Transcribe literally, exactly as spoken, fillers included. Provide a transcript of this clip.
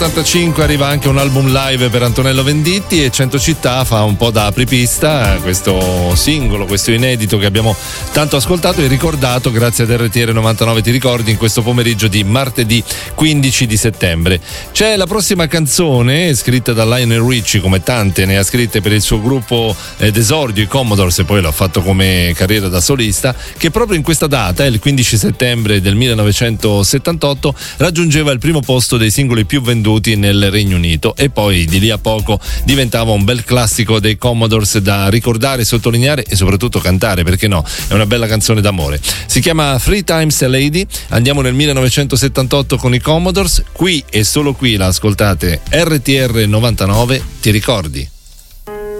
ottantacinque arriva anche un album live per Antonello Venditti e cento città fa un po' da apripista, questo singolo, questo inedito che abbiamo tanto ascoltato e ricordato grazie ad R T R novantanove Ti ricordi in questo pomeriggio di martedì quindici di settembre. C'è la prossima canzone scritta da Lionel Richie, come tante ne ha scritte per il suo gruppo eh, d'esordio i Commodores, e poi l'ha fatto come carriera da solista, che proprio in questa data, il quindici settembre del millenovecentosettantotto, raggiungeva il primo posto dei singoli più venduti nel Regno Unito e poi di lì a poco diventava un bel classico dei Commodores da ricordare, sottolineare e soprattutto cantare, perché no, è una bella canzone d'amore. Si chiama Three Times a Lady. Andiamo nel millenovecentosettantotto con i Commodores, qui e solo qui la ascoltate R T R novantanove Ti ricordi?